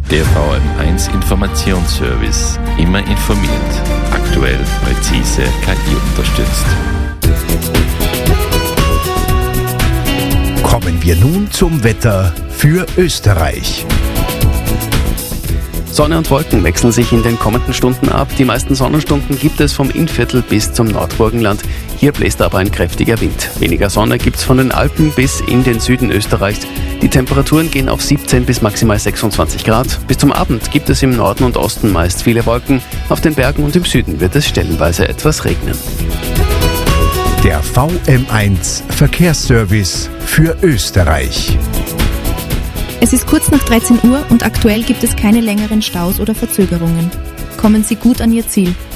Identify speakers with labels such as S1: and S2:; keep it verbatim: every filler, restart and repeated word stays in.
S1: Der V M eins Informationsservice. Immer informiert. Aktuell, präzise, K I unterstützt.
S2: Kommen wir nun zum Wetter für Österreich.
S3: Sonne und Wolken wechseln sich in den kommenden Stunden ab. Die meisten Sonnenstunden gibt es vom Innviertel bis zum Nordburgenland. Hier bläst aber ein kräftiger Wind. Weniger Sonne gibt's von den Alpen bis in den Süden Österreichs. Die Temperaturen gehen auf siebzehn bis maximal sechsundzwanzig Grad. Bis zum Abend gibt es im Norden und Osten meist viele Wolken. Auf den Bergen und im Süden wird es stellenweise etwas regnen.
S2: Der V M eins Verkehrsservice für Österreich.
S4: Es ist kurz nach dreizehn Uhr und aktuell gibt es keine längeren Staus oder Verzögerungen. Kommen Sie gut an Ihr Ziel.